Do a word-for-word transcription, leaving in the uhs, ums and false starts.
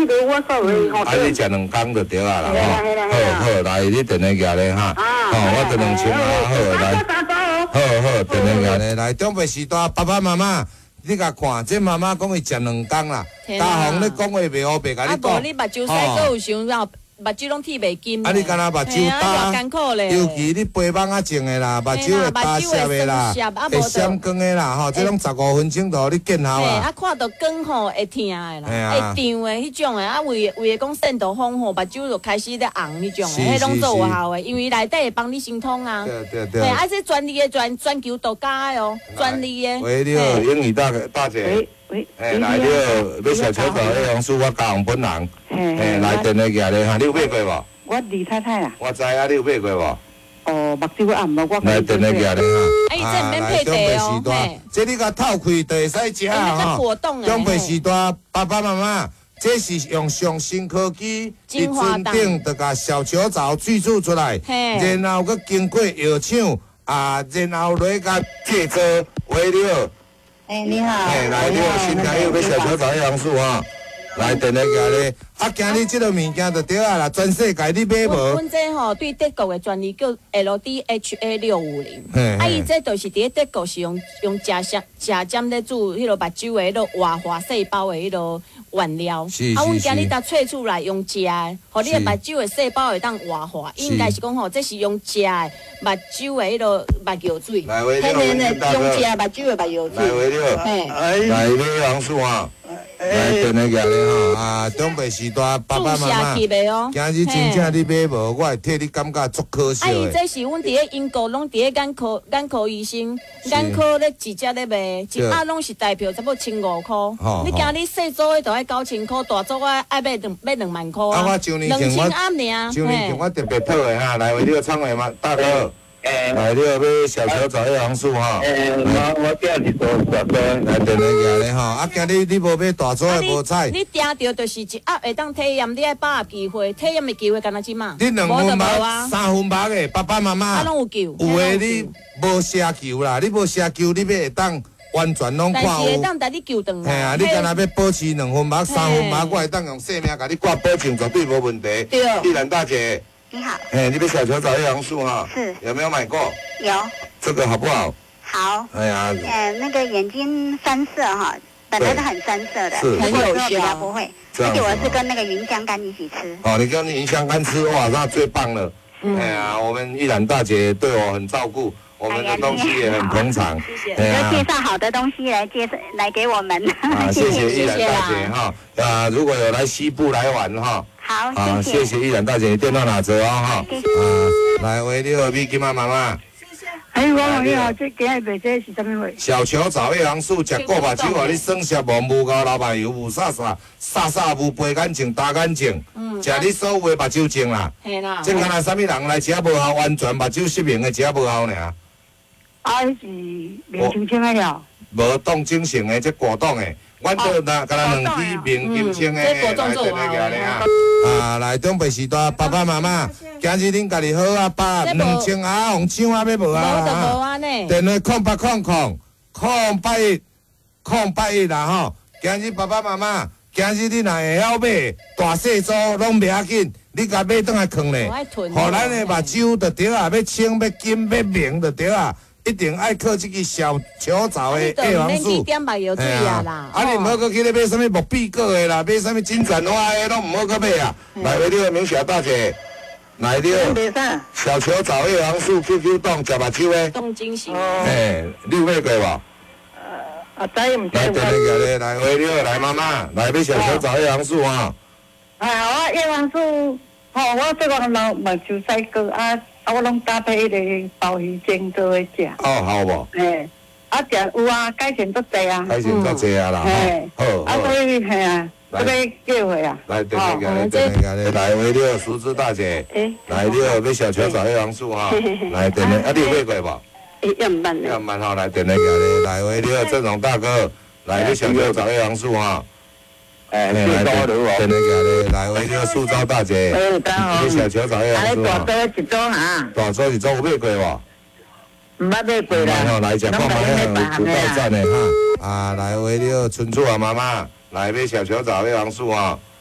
讲个我所谓吼。 啊，你食两工就对啊啦， 吼。 好好，来，你电话举咧哈。哦，我就两千啊，好来。好好，电话举咧，来，中北时代爸爸妈妈，你甲看，这妈妈讲伊食两工啦，大红你讲话袂好白甲你讲。 啊，无你目睭洗阁有想要。目睭拢剃袂金， 啊！你敢若目睭焦， 艰苦咧。 尤其你肥蠓啊种的啦，目睭会焦涩的啦，会闪光的啦，吼，这拢十五分钟就你见效啊。 啊，看到光吼会疼的啦，会胀的迄种的，啊为为讲渗透风吼，目睭就开始咧红迄种的，迄拢做有效的，因为内底会帮你心通啊。 对对对。 对，啊这专利的专专求独家的哦，专利的。 喂，你好，英语大大姐。 喂， 哎，来你好，要小球找迄红书，我教红本人。哎，来电话举咧哈，你有买过无？ 我李太太啊。 我知啊，你有买过无？ 哦，目睭暗无，我来电话举咧哈。 啊，来中北时代，这你甲透开就会使食啊吼。中北时代爸爸妈妈，这是用上新科技，伫船顶就甲小球藻萃取出来，然后佮经过药厂啊，然后来甲制作为了。 哎，你好。 哎，来你好，新加入要小球藻黑杨树哈。来，电话举咧，啊，今日即个物件就对啊啦，全世界你买无？ 阮这吼对德国的专利叫 L D H A 六五零，啊，伊这就是伫德国是用用食香食针咧煮迄落目睭的迄落活化细胞的迄落原料，啊，阮今日搭萃出来用食的，互你的目睭的细胞会当活化，应该是讲吼，这是用食的目睭的迄落目药水， 天天的用食目睭的目药水， 来为了，哎，来买杨树啊。来，电话举咧吼，啊，中北时代爸爸妈妈，今日真正你买无，我会替你感觉足可惜的。啊， 伊这是阮伫咧英国，拢伫咧眼科眼科医生，眼科咧直接咧卖，一盒拢是代表差不多千五箍。你今日细组的就爱九千箍，大组的爱买两买两万箍啊。 啊，我上年前我，上年前我特别讨的哈，来为你个创的嘛，大哥。诶，来，你要买小球找迄红树哈。诶，我我今日做小哥，来电话举咧吼。啊，今日你无买大组的无菜。 你订着就是一盒会当体验，你爱把握机会，体验的机会敢若即嘛？ 你两分肉、三分肉的爸爸妈妈， 啊，拢有救。 有诶，你无奢求啦，你无奢求，你要会当完全拢看有。但是会当带你救回来。 嘿啊，你敢若要保持两分肉、三分肉，我会当用性命甲你挂保证，绝对无问题。 对。 丽兰大姐。 你好， 哎，你的小球找黑杨树哈， 是有没有买过？ 有， 这个好不好？ 好。 哎呀， 呃，那个眼睛深色哈，本来是很深色的， 是很有效， 比较不会。而且我是跟那个云香干一起吃。 哦，你跟云香干吃，哇，那最棒了。嗯、哎呀，我们依兰大姐对我很照顾，我们的东西也很捧场。 谢谢。哎呀，介绍好的东西来介绍来给我们。 啊，谢谢依兰大姐哈。啊，如果有来西部来玩哈。 好， 好，谢谢依兰大姐，你电话拿着哦哈。啊，来，喂，你好，咪金妈妈妈。 谢谢。哎，我你好，这今日卖这是什么货？ 小球早叶杨树，食过目睭啊，你酸涩无无高老板油无啥啥，啥啥无培眼睛打眼睛，食你所有的目睭症啦。 系啦。 这敢若啥物人来食无效，完全目睭失明的食无效尔。 啊，是面青青的了。 无动精神的，这果冻的。阮这那敢若两支面金青的，来电话举咧啊！啊，来中北时代爸爸妈妈，今日恁家己好啊，爸，两千啊，红抢啊，要无啊？ 无就无啊呢。 电话空八空空空八一空八一啦吼！今日爸爸妈妈，今日你若会晓买大细组拢袂要紧，你甲买倒来藏咧，互咱的目睭就对啊，要青要金要明就对啊。一定爱靠这个小球藻的叶黄素， 哎呀， 啊你唔好去咧买什么木碧果的啦，买什么金盏花的，拢唔好去买啊。来，为你明霞大姐，来了，小球藻叶黄素 Q Q 冻食目睭的， 冻精型， 哎，你有买过无？ 呃，啊，知唔知？ 来，等你个咧，来，为你来妈妈，来买小球藻叶黄素啊。 哎，我叶黄素，吼，我这个老目睭细个啊。啊，我拢搭配迄个鲍鱼精做伙食。 哦，好无？ 嘿，啊食有啊，改善足济啊。 改善足济啊啦，好。 啊，所以嘿啊，这个机会啊。 来，等一下，等一下，来，为了熟知大姐，来，你要买小球找黑杨树哈，来，等下，啊，你有买过无？ 诶，要慢要慢哈，来，等一下咧，来，为了郑荣大哥，来，买小球找黑杨树哈。哎，来，等一下咧，来，为了素昭大姐，买小球找黑杨树哈。 大组一组哈。 大组一组有买过无？ 唔捌买过啦。 来，来，食看卖遐有够赞的哈。啊，来，为了春楚啊妈妈，来买小球找黑杨树哈。